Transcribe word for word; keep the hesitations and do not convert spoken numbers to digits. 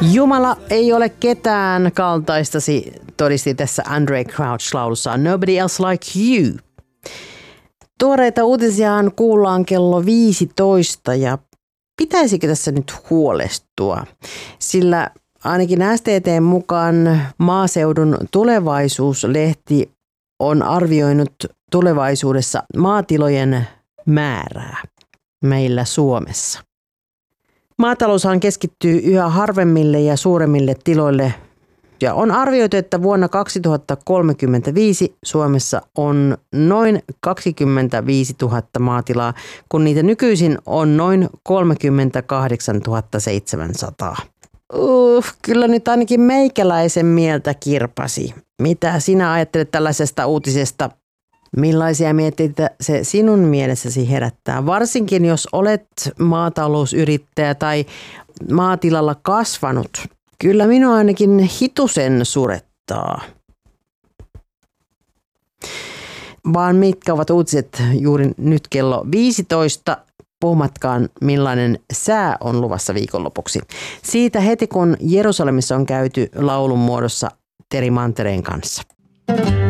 Jumala ei ole ketään kaltaistasi, todisti tässä Andrae Crouch laulussaan Nobody Else Like You. Tuoreita uutisiaan kuullaan kello viisitoista ja pitäisikö tässä nyt huolestua, sillä ainakin S T T:n mukaan Maaseudun Tulevaisuuslehti on arvioinut tulevaisuudessa maatilojen määrää meillä Suomessa. Maataloushan keskittyy yhä harvemmille ja suuremmille tiloille ja on arvioitu, että vuonna kaksituhattakolmekymmentäviisi Suomessa on noin kaksikymmentäviisituhatta maatilaa, kun niitä nykyisin on noin kolmekymmentäkahdeksantuhatta seitsemänsataa. Uh, kyllä nyt ainakin meikäläisen mieltä kirpasi. Mitä sinä ajattelet tällaisesta uutisesta? Millaisia mietteitä se sinun mielessäsi herättää? Varsinkin jos olet maatalousyrittäjä tai maatilalla kasvanut. Kyllä minua ainakin hitusen surettaa. Vaan mitkä ovat uutiset juuri nyt kello viisitoista? Puhumatkaan millainen sää on luvassa viikonlopuksi. Siitä heti kun Jerusalemissa on käyty laulun muodossa Teri Mantereen kanssa.